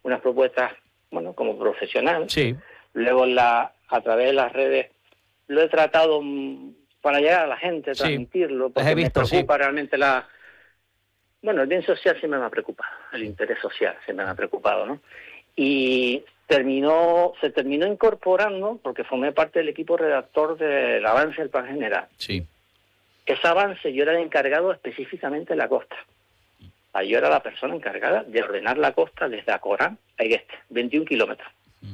unas propuestas, bueno, como profesional. Sí. Luego a través de las redes lo he tratado para llegar a la gente, Sí. transmitirlo, Las he porque visto, me preocupa realmente bueno, el bien social siempre me ha preocupado, el interés social siempre me ha preocupado, ¿no? Y se terminó incorporando, porque formé parte del equipo redactor del avance del Plan General. Sí. Ese avance yo era el encargado específicamente de la costa. Yo era la persona encargada de ordenar la costa desde Acorán a Igueste, 21 kilómetros.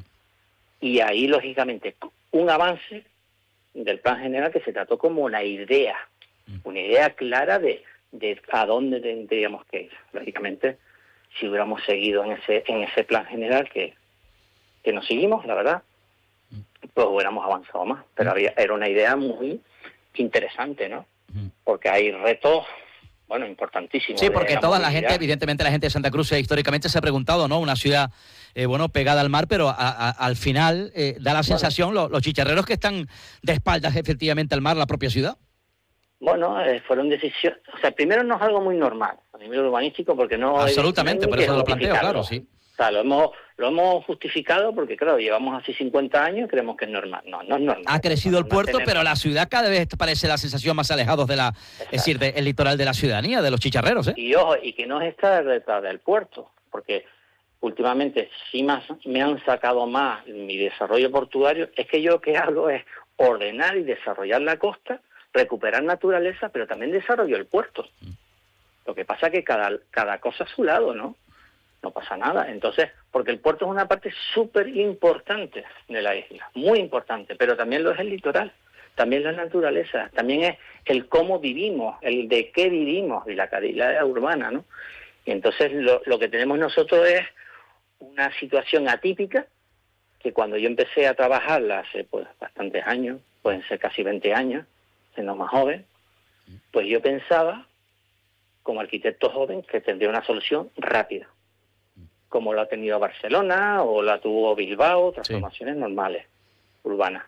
Y ahí, lógicamente, un avance del Plan General que se trató como una idea clara de a dónde tendríamos que ir. Lógicamente, si hubiéramos seguido en ese Plan General que nos seguimos, la verdad, pues hubiéramos avanzado más. Pero era una idea muy interesante, ¿no? Porque hay retos, bueno, importantísimos. Sí, porque toda la gente, movilidad. evidentemente la gente de Santa Cruz históricamente se ha preguntado, ¿no? Una ciudad, bueno, pegada al mar, pero al final da la sensación, los chicharreros que están de espaldas efectivamente al mar, la propia ciudad. Bueno, fueron decisiones... O sea, primero no es algo muy normal a nivel urbanístico porque no... Absolutamente, no por hay eso que lo planteo, claro, sí. O sea, lo hemos justificado porque, claro, llevamos así 50 años y creemos que es normal. No, no es normal. Ha crecido el puerto, tenemos... pero la ciudad cada vez parece la sensación más alejados de la... Exacto. Es decir, del litoral de la ciudadanía, de los chicharreros, ¿eh? Y ojo, y que no está detrás del puerto, porque últimamente sí me han sacado más mi desarrollo portuario. Es que yo lo que hago es ordenar y desarrollar la costa, recuperar naturaleza, pero también desarrollo el puerto. Lo que pasa es que cada cosa a su lado, ¿no? No pasa nada. Entonces, porque el puerto es una parte súper importante de la isla, muy importante, pero también lo es el litoral, también la naturaleza, también es el cómo vivimos, el de qué vivimos y la calidad urbana, ¿no? Y entonces lo que tenemos nosotros es una situación atípica que cuando yo empecé a trabajarla hace pues bastantes años, pueden ser casi 20 años, siendo más joven, pues yo pensaba, como arquitecto joven, que tendría una solución rápida, como lo ha tenido Barcelona o la tuvo Bilbao, transformaciones normales, urbanas.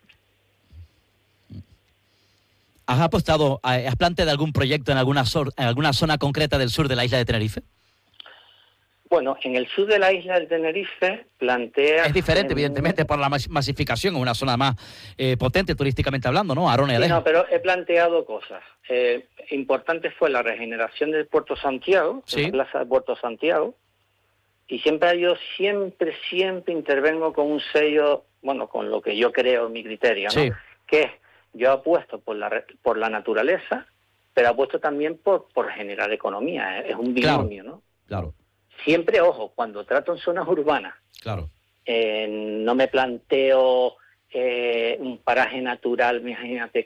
¿Has planteado algún proyecto en alguna zona concreta del sur de la isla de Tenerife? Bueno, en el sur de la isla de Tenerife plantea... Es diferente, evidentemente, por la masificación, es una zona más potente turísticamente hablando, ¿no? Arona y Adeje. No, pero he planteado cosas. Importante fue la regeneración del Puerto Santiago, sí. la plaza de Puerto Santiago, y yo siempre intervengo con un sello, bueno, con lo que yo creo, mi criterio, ¿no? Sí. Que es, yo apuesto por la naturaleza, pero apuesto también por generar economía, es un binomio, ¿no? Claro. Siempre, ojo, cuando trato en zonas urbanas, claro. No me planteo un paraje natural, imagínate,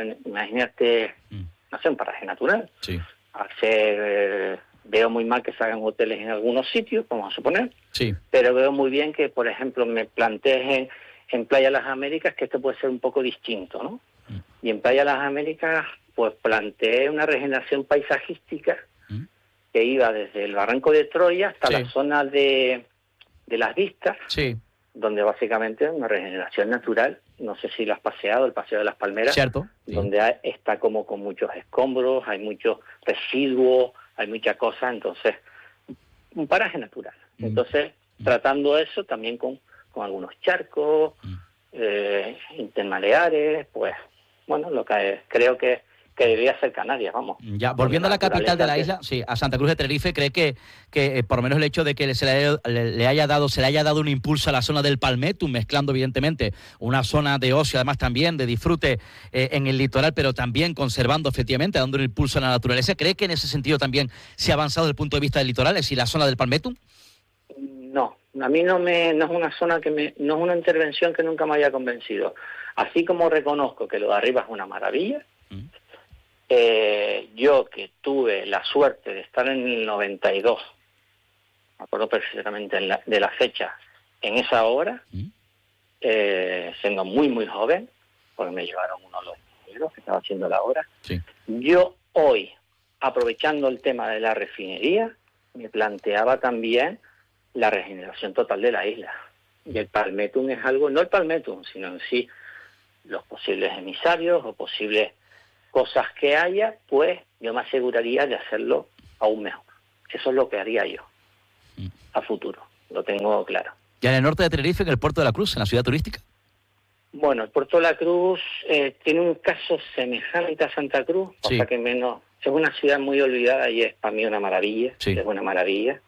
no sé, un paraje natural. Sí. Veo muy mal que se hagan hoteles en algunos sitios, vamos a suponer, sí. Pero veo muy bien que, por ejemplo, me plantees en Playa Las Américas que esto puede ser un poco distinto, ¿no? Y en Playa Las Américas, pues planteé una regeneración paisajística que iba desde el Barranco de Troya hasta la zona de Las Vistas, donde básicamente es una regeneración natural. No sé si lo has paseado, el Paseo de las Palmeras, cierto, donde está como con muchos escombros, hay muchos residuos, hay mucha cosa, entonces un paraje natural. Entonces, tratando eso también con algunos charcos, intermaleares, pues, bueno, lo que creo que debería ser Canarias, vamos. Ya, volviendo a la capital de la isla, sí, a Santa Cruz de Tenerife, ¿cree que por lo menos el hecho de que se le haya dado un impulso a la zona del Palmetum, mezclando evidentemente una zona de ocio, además también de disfrute en el litoral, pero también conservando efectivamente, dando un impulso a la naturaleza, ¿cree que en ese sentido también se ha avanzado desde el punto de vista del litoral, es decir, la zona del Palmetum? No, a mí no es una zona no es una intervención que nunca me haya convencido. Así como reconozco que lo de arriba es una maravilla, yo que tuve la suerte de estar en el 92, me acuerdo perfectamente de la fecha, en esa hora, siendo muy, muy joven, porque me llevaron uno de los ingenieros que estaba haciendo la obra. Yo hoy, aprovechando el tema de la refinería, me planteaba también la regeneración total de la isla. Y el Palmetum es algo, no el Palmetum, sino en sí los posibles emisarios o posibles cosas que haya, pues yo me aseguraría de hacerlo aún mejor. Eso es lo que haría yo a futuro. lo tengo claro. ¿Y en el norte de Tenerife, en el puerto de la Cruz, en la ciudad turística? Bueno, el puerto de la Cruz tiene un caso semejante a Santa Cruz, Sí. o sea que menos. Es una ciudad muy olvidada y es para mí una maravilla, Sí. es una maravilla.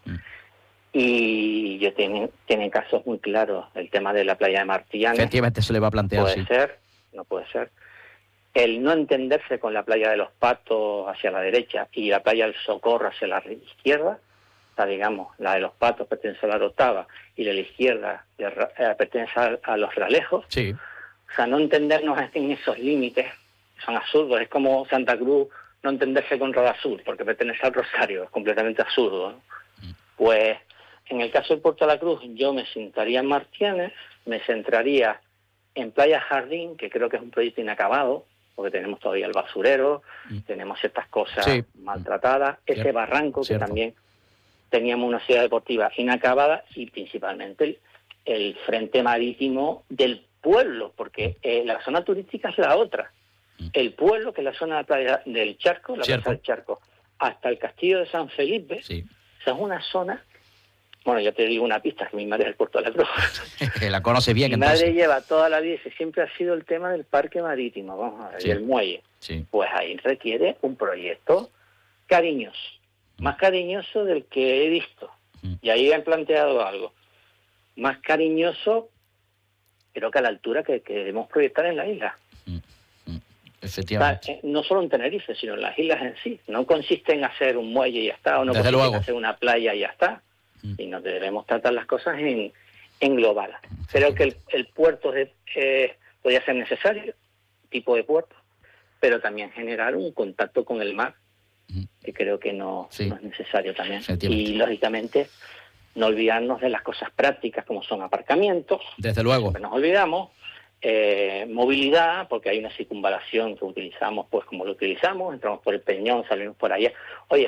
Y yo tiene casos muy claros. El tema de la playa de Martillanes. Efectivamente, se le va a plantear, Puede ser, no puede ser. El no entenderse con la playa de los Patos hacia la derecha y la playa del Socorro hacia la izquierda, o sea, digamos, la de los Patos pertenece a la Orotava y la de la izquierda pertenece a los Realejos. Sí. O sea, no entendernos en esos límites son absurdos. Es como Santa Cruz no entenderse con Roda Sur, porque pertenece al Rosario, es completamente absurdo, ¿no? Pues en el caso del Puerto de la Cruz, yo me sentaría en Martillanes, me centraría en Playa Jardín, que creo que es un proyecto inacabado, porque tenemos todavía el basurero, tenemos ciertas cosas maltratadas, ese barranco que también teníamos una ciudad deportiva inacabada y principalmente el frente marítimo del pueblo, porque la zona turística es la otra. El pueblo, que es la zona de la playa del Charco, la plaza del Charco, hasta el castillo de San Felipe, esa es una zona. Bueno, yo te digo una pista, que mi madre es el Puerto de la Cruz. Que la conoce bien. Mi madre lleva toda la vida, siempre ha sido el tema del parque marítimo, vamos a ver, y el muelle. Pues ahí requiere un proyecto cariñoso, más cariñoso del que he visto. Y ahí han planteado algo más cariñoso, pero que a la altura que debemos proyectar en la isla. Efectivamente. No solo en Tenerife, sino en las islas en sí. No consiste en hacer un muelle y ya está, o no consiste en hacer una playa y ya está. Y nos debemos tratar las cosas en global. Creo que el puerto podría ser necesario, tipo de puerto, pero también generar un contacto con el mar, que creo que no es necesario también. Y lógicamente no olvidarnos de las cosas prácticas como son aparcamientos. Desde luego. Siempre nos olvidamos. Movilidad, porque hay una circunvalación que utilizamos pues como lo utilizamos, entramos por el Peñón, salimos por allá. Oye,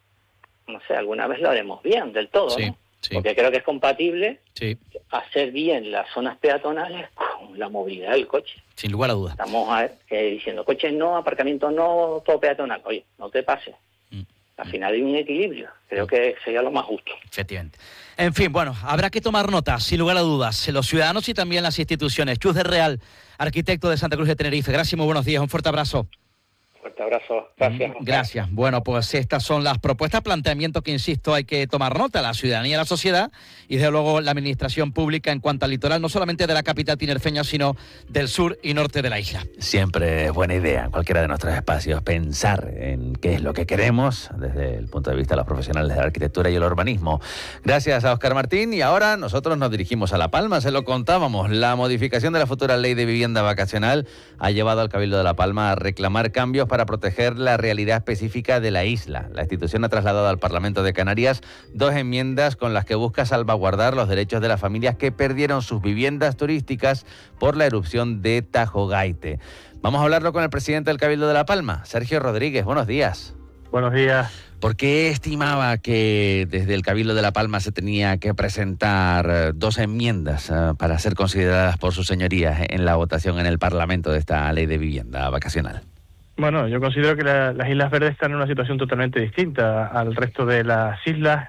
no sé, alguna vez lo haremos bien, del todo, ¿no? Porque creo que es compatible hacer bien las zonas peatonales con la movilidad del coche. Sin lugar a dudas. Estamos diciendo, coches no, aparcamientos no, todo peatonal. Oye, no te pases. Al final hay un equilibrio. Creo que sería lo más justo. Efectivamente. En fin, bueno, habrá que tomar nota, sin lugar a dudas, los ciudadanos y también las instituciones. Chus del Real, arquitecto de Santa Cruz de Tenerife. Gracias, muy buenos días. Un fuerte abrazo. Fuerte abrazo. Gracias. Gracias. Bueno, pues estas son las propuestas, planteamientos que, insisto, hay que tomar nota, la ciudadanía, la sociedad y, desde luego, la administración pública en cuanto al litoral, no solamente de la capital tinerfeña, sino del sur y norte de la isla. Siempre es buena idea, en cualquiera de nuestros espacios, pensar en qué es lo que queremos desde el punto de vista de los profesionales de la arquitectura y el urbanismo. Gracias a Óscar Martín. Y ahora nosotros nos dirigimos a La Palma, se lo contábamos. La modificación de la futura ley de vivienda vacacional ha llevado al Cabildo de La Palma a reclamar cambios para proteger la realidad específica de la isla. La institución ha trasladado al Parlamento de Canarias 2 enmiendas con las que busca salvaguardar los derechos de las familias que perdieron sus viviendas turísticas por la erupción de Tajo Gaite. Vamos a hablarlo con el presidente del Cabildo de La Palma, Sergio Rodríguez. Buenos días. Buenos días. ¿Por qué estimaba que desde el Cabildo de La Palma se tenía que presentar 2 enmiendas para ser consideradas por sus señorías en la votación en el Parlamento de esta ley de vivienda vacacional? Bueno, yo considero que las Islas Verdes están en una situación totalmente distinta al resto de las islas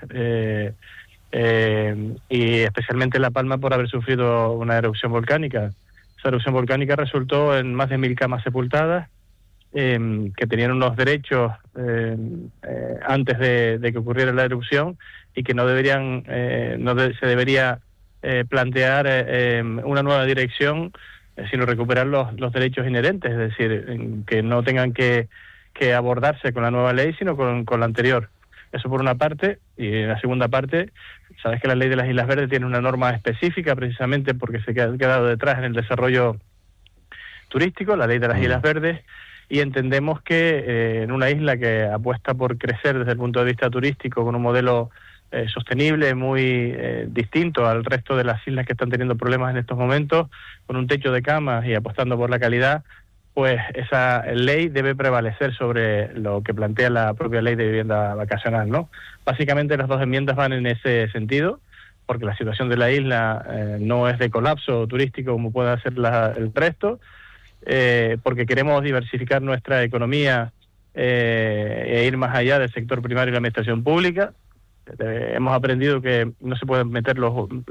y especialmente La Palma por haber sufrido una erupción volcánica. Esa erupción volcánica resultó en más de 1000 camas sepultadas que tenían unos derechos antes de que ocurriera la erupción y que no deberían se debería plantear una nueva dirección, sino recuperar los derechos inherentes, es decir, que no tengan que abordarse con la nueva ley, sino con la anterior. Eso por una parte. Y en la segunda parte, sabes que la ley de las Islas Verdes tiene una norma específica precisamente porque se ha quedado detrás en el desarrollo turístico, la ley de las Islas Verdes, y entendemos que en una isla que apuesta por crecer desde el punto de vista turístico con un modelo sostenible, muy distinto al resto de las islas que están teniendo problemas en estos momentos, con un techo de camas y apostando por la calidad, pues esa ley debe prevalecer sobre lo que plantea la propia ley de vivienda vacacional, ¿no? Básicamente las 2 enmiendas van en ese sentido, porque la situación de la isla no es de colapso turístico como puede ser el resto, porque queremos diversificar nuestra economía e ir más allá del sector primario y la administración pública. hemos aprendido que no se pueden meter